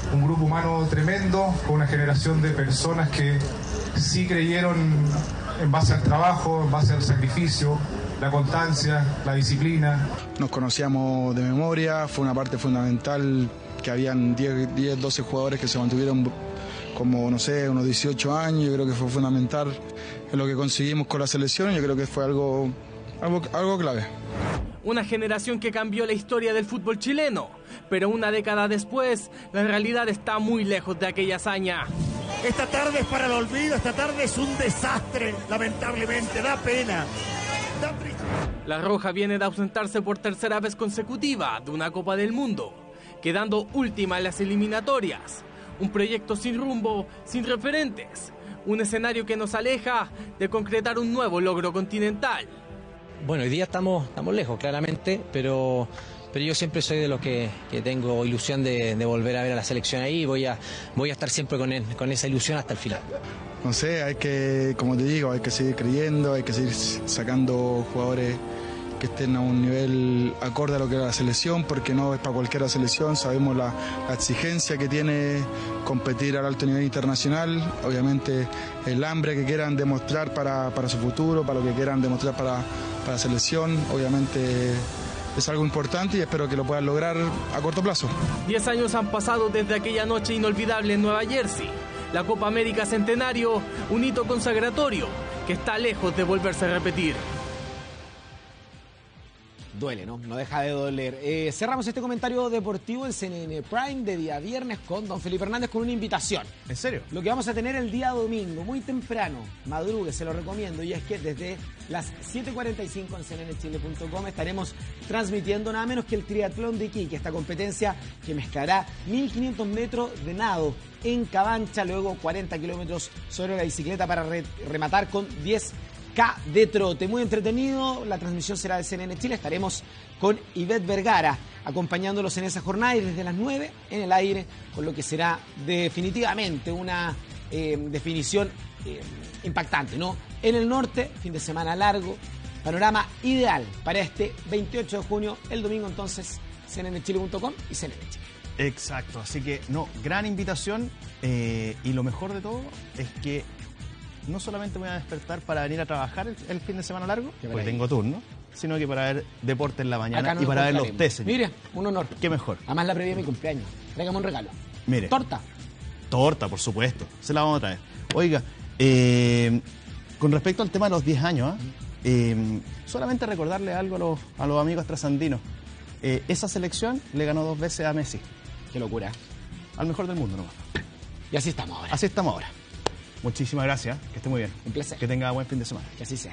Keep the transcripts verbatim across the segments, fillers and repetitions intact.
un grupo humano tremendo, con una generación de personas que sí creyeron en base al trabajo, en base al sacrificio, la constancia, la disciplina. Nos conocíamos de memoria, fue una parte fundamental que habían diez, doce jugadores que se mantuvieron como, no sé, unos dieciocho años. Yo creo que fue fundamental en lo que conseguimos con la selección. Yo creo que fue algo, algo, algo clave. Una generación que cambió la historia del fútbol chileno, pero una década después, la realidad está muy lejos de aquella hazaña. Esta tarde es para el olvido, esta tarde es un desastre, lamentablemente, da pena. Da La Roja viene de ausentarse por tercera vez consecutiva de una Copa del Mundo, quedando última en las eliminatorias. Un proyecto sin rumbo, sin referentes. Un escenario que nos aleja de concretar un nuevo logro continental. Bueno, hoy día estamos, estamos lejos, claramente, pero, pero yo siempre soy de los que, que tengo ilusión de, de volver a ver a la selección ahí y voy a, voy a estar siempre con, él, con esa ilusión hasta el final. No sé, hay que, como te digo, hay que seguir creyendo, hay que seguir sacando jugadores que estén a un nivel acorde a lo que era la selección, porque no es para cualquier selección, sabemos la, la exigencia que tiene competir al alto nivel internacional, obviamente el hambre que quieran demostrar para, para su futuro, para lo que quieran demostrar para, para la selección, obviamente es algo importante y espero que lo puedan lograr a corto plazo. Diez años han pasado desde aquella noche inolvidable en Nueva Jersey, la Copa América Centenario, un hito consagratorio que está lejos de volverse a repetir. Duele, ¿no? No deja de doler. Eh, cerramos este comentario deportivo en C N N Prime de día viernes con don Felipe Hernández con una invitación. ¿En serio? Lo que vamos a tener el día domingo, muy temprano, madrugue, se lo recomiendo, y es que desde las siete cuarenta y cinco en C N N Chile punto com estaremos transmitiendo nada menos que el triatlón de Iquique, esta competencia que mezclará mil quinientos metros de nado en Cabancha, luego cuarenta kilómetros sobre la bicicleta para re rematar con diez K de trote. Muy entretenido, la transmisión será de C N N Chile, estaremos con Ivette Vergara acompañándolos en esa jornada y desde las nueve en el aire, con lo que será definitivamente una eh, definición eh, impactante, ¿no? En el norte, fin de semana largo, panorama ideal para este veintiocho de junio, el domingo entonces, C N N Chile punto com y C N N Chile. Exacto, así que no, gran invitación eh, y lo mejor de todo es que no solamente me voy a despertar para venir a trabajar el, el fin de semana largo, porque tengo turno, sino que para ver deporte en la mañana no y para ver los tesis. Mire, un honor. Qué mejor. Además la previa de mi cumpleaños. Tráigame un regalo. Mire. Torta. Torta, por supuesto. Se la vamos a traer. Oiga, eh, con respecto al tema de los diez años, ¿eh? Eh, solamente recordarle algo a los, a los amigos trasandinos. Eh, esa selección le ganó dos veces a Messi. Qué locura. Al mejor del mundo nomás. Y así estamos ahora. Así estamos ahora. Muchísimas gracias, que esté muy bien. Un placer. Que tenga buen fin de semana. Que así sea.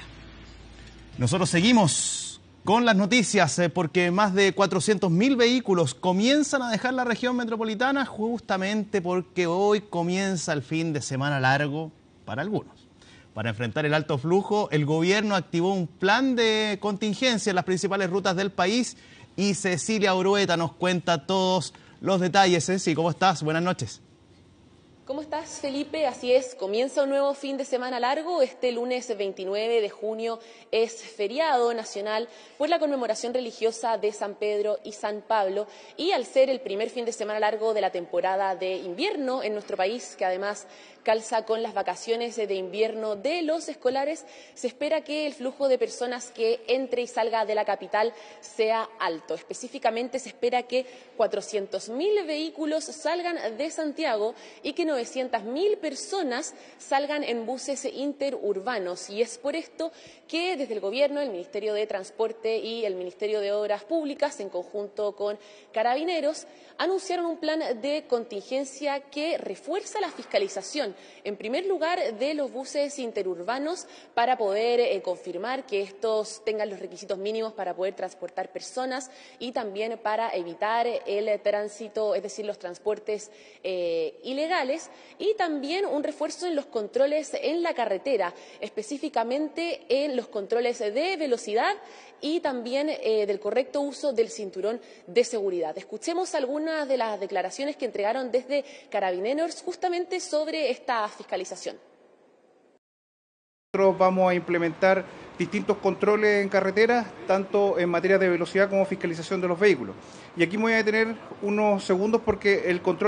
Nosotros seguimos con las noticias eh, porque más de cuatrocientos mil vehículos comienzan a dejar la región metropolitana justamente porque hoy comienza el fin de semana largo para algunos. Para enfrentar el alto flujo, el gobierno activó un plan de contingencia en las principales rutas del país y Cecilia Urueta nos cuenta todos los detalles. Ceci, ¿cómo estás? Buenas noches. ¿Cómo estás, Felipe? Así es, comienza un nuevo fin de semana largo. Este lunes veintinueve de junio es feriado nacional por la conmemoración religiosa de San Pedro y San Pablo. Y al ser el primer fin de semana largo de la temporada de invierno en nuestro país, que además calza con las vacaciones de invierno de los escolares, se espera que el flujo de personas que entre y salga de la capital sea alto. Específicamente se espera que cuatrocientos mil vehículos salgan de Santiago y que novecientas mil personas salgan en buses interurbanos. Y es por esto que desde el Gobierno, el Ministerio de Transporte y el Ministerio de Obras Públicas, en conjunto con Carabineros, anunciaron un plan de contingencia que refuerza la fiscalización, en primer lugar, de los buses interurbanos para poder eh, confirmar que estos tengan los requisitos mínimos para poder transportar personas y también para evitar el tránsito, es decir, los transportes eh, ilegales, y también un refuerzo en los controles en la carretera, específicamente en los controles de velocidad y también eh, del correcto uso del cinturón de seguridad. Escuchemos algunas de las declaraciones que entregaron desde Carabineros justamente sobre esta fiscalización. Nosotros vamos a implementar distintos controles en carreteras, tanto en materia de velocidad como fiscalización de los vehículos. Y aquí me voy a detener unos segundos porque el control